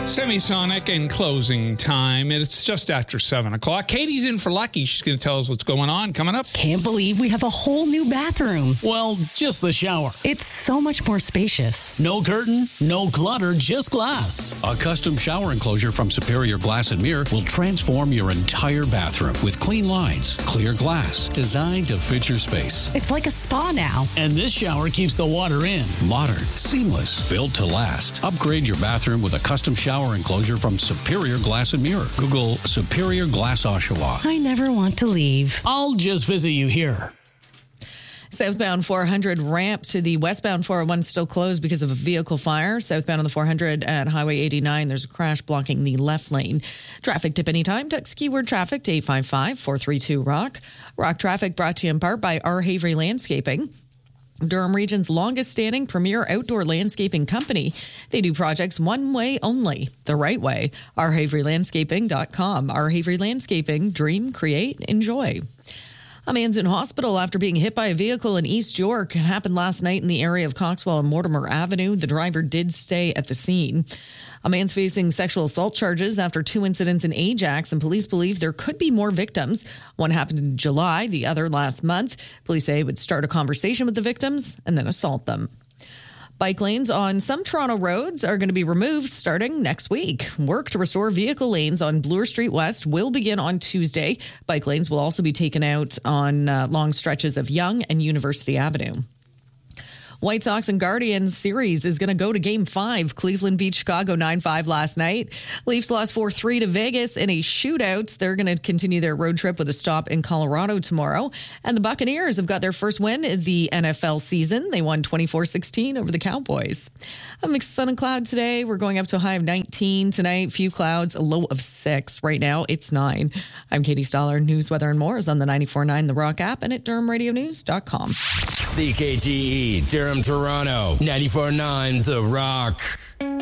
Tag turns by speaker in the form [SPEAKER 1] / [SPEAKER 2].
[SPEAKER 1] Semisonic and closing time. It's just after 7 o'clock. Katie's in for Lucky. She's going to tell us what's going on coming up.
[SPEAKER 2] Can't believe we have a whole new bathroom.
[SPEAKER 3] Well, just the shower.
[SPEAKER 2] It's so much more spacious.
[SPEAKER 3] No curtain, no clutter, just glass. A custom shower enclosure from Superior Glass and Mirror will transform your entire bathroom with clean lines, clear glass, designed to fit your space.
[SPEAKER 2] It's like a spa now.
[SPEAKER 3] And this shower keeps the water in. Modern, seamless, built to last. Upgrade your bathroom with a custom shower enclosure from Superior Glass and Mirror. Google Superior Glass Oshawa.
[SPEAKER 2] I never want to leave.
[SPEAKER 3] I'll just visit you here.
[SPEAKER 4] Southbound 400 ramp to the westbound 401 still closed because of a vehicle fire. Southbound on the 400 at Highway 89, there's a crash blocking the left lane. Traffic tip anytime. Text keyword traffic to 855-432-ROCK. Rock traffic brought to you in part by R. Havery Landscaping, Durham Region's longest-standing premier outdoor landscaping company. They do projects one way only, the right way. rhaverylandscaping.com. R. Havery Landscaping. Dream, create, enjoy. A man's in hospital after being hit by a vehicle in East York. It happened last night in the area of Coxwell and Mortimer Avenue. The driver did stay at the scene. A man's facing sexual assault charges after two incidents in Ajax, and police believe there could be more victims. One happened in July, the other last month. Police say it would start a conversation with the victims and then assault them. Bike lanes on some Toronto roads are going to be removed starting next week. Work to restore vehicle lanes on Bloor Street West will begin on Tuesday. Bike lanes will also be taken out on long stretches of Yonge and University Avenue. White Sox and Guardians series is going to go to Game 5. Cleveland beat Chicago 9-5 last night. Leafs lost 4-3 to Vegas in a shootout. They're going to continue their road trip with a stop in Colorado tomorrow. And the Buccaneers have got their first win in the NFL season. They won 24-16 over the Cowboys. A mix of sun and cloud today. We're going up to a high of 19 tonight. Few clouds, a low of 6. Right now, it's 9. I'm Katie Stoller. News, weather, and more is on the 94.9 The Rock app and at DurhamRadioNews.com.
[SPEAKER 5] CKGE, Durham, Toronto, 94.9 The Rock.